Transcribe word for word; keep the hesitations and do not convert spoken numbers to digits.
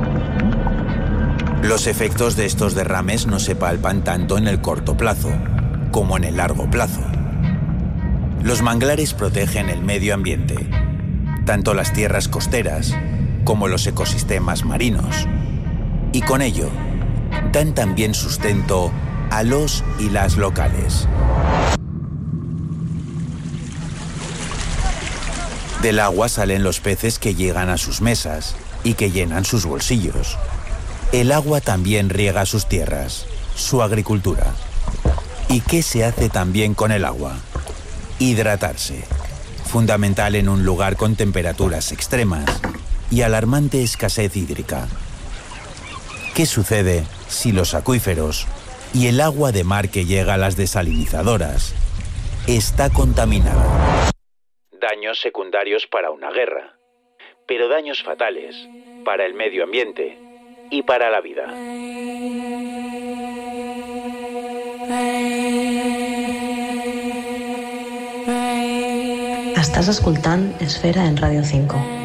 Los efectos de estos derrames no se palpan tanto en el corto plazo como en el largo plazo. Los manglares protegen el medio ambiente, tanto las tierras costeras como los ecosistemas marinos, y con ello dan también sustento a los y las locales. Del agua salen los peces que llegan a sus mesas y que llenan sus bolsillos. El agua también riega sus tierras, su agricultura. ¿Y qué se hace también con el agua? Hidratarse, fundamental en un lugar con temperaturas extremas y alarmante escasez hídrica. ¿Qué sucede si los acuíferos y el agua de mar que llega a las desalinizadoras está contaminada? Daños secundarios para una guerra, pero daños fatales para el medio ambiente y para la vida. Estàs escoltant Esfera en Ràdio cinco.